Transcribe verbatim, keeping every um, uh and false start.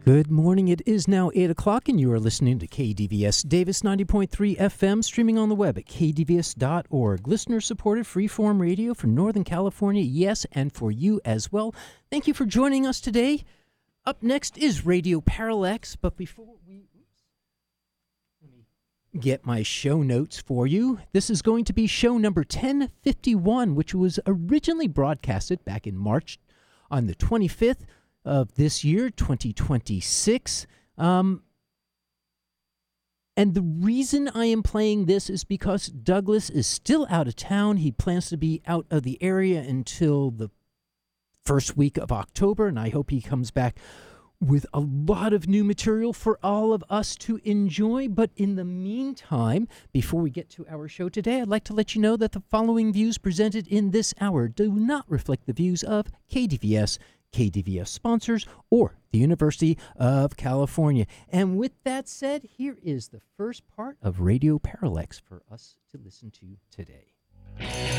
Good morning. It is now eight o'clock, and you are listening to K D V S Davis ninety point three F M, streaming on the web at k d v s dot org. Listener-supported freeform radio for Northern California, yes, and for you as well. Thank you for joining us today. Up next is Radio Parallax, but before we oops, let me get my show notes for you. This is going to be show number ten fifty-one, which was originally broadcasted back in March on the twenty-fifth of this year, twenty twenty-six. Um, and the reason I am playing this is because Douglas is still out of town. He plans to be out of the area until the first week of October, and I hope he comes back with a lot of new material for all of us to enjoy. But in the meantime, before we get to our show today, I'd like to let you know that the following views presented in this hour do not reflect the views of K D V S, K D V S sponsors, or the University of California. And with that said, here is the first part of Radio Parallax for us to listen to today.